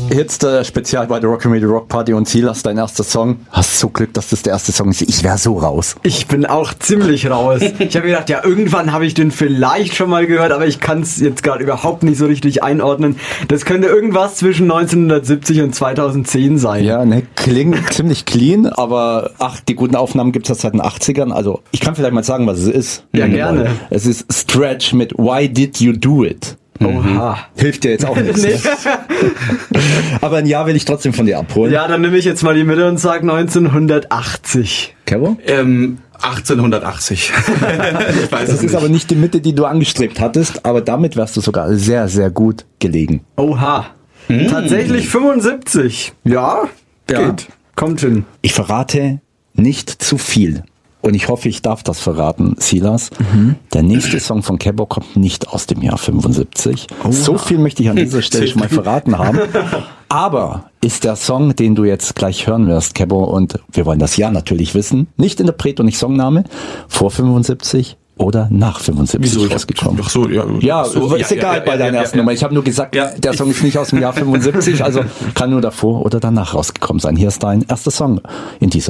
Spezial bei der Rockamade Rock Party und Silas, dein erster Song. Hast so Glück, dass das der erste Song ist. Ich wäre so raus. Ich bin auch ziemlich raus. Ich habe gedacht, ja, irgendwann habe ich den vielleicht schon mal gehört, aber ich kann es jetzt gerade überhaupt nicht so richtig einordnen. Das könnte irgendwas zwischen 1970 und 2010 sein. Ja, ne, klingt ziemlich clean, aber die guten Aufnahmen gibt es seit den 80ern. Also ich kann vielleicht mal sagen, was es ist. Ja, gerne. Es ist Stretch mit Why Did You Do It? Oha. Hilft dir jetzt auch nichts. Nee. Aber ein Jahr will ich trotzdem von dir abholen. Ja, dann nehme ich jetzt mal die Mitte und sage 1980. Kevo? 1880. Ich weiß Das ist aber nicht die Mitte, die du angestrebt hattest, aber damit wärst du sogar sehr, sehr gut gelegen. Oha. Tatsächlich 75. Ja, geht. Kommt hin. Ich verrate nicht zu viel. Und ich hoffe, ich darf das verraten, Silas. Der nächste Song von Kevo kommt nicht aus dem Jahr 75. So viel möchte ich an dieser Stelle schon mal verraten haben. Aber ist der Song, den du jetzt gleich hören wirst, Kevo, und wir wollen das Jahr natürlich wissen, nicht Interpret und nicht Songname, vor 75 oder nach 75 rausgekommen. Ach so, ja. Ja, so, ist egal bei deiner ersten Nummer. Ich habe nur gesagt, der Song ist nicht aus dem Jahr 75, also kann nur davor oder danach rausgekommen sein. Hier ist dein erster Song in dieser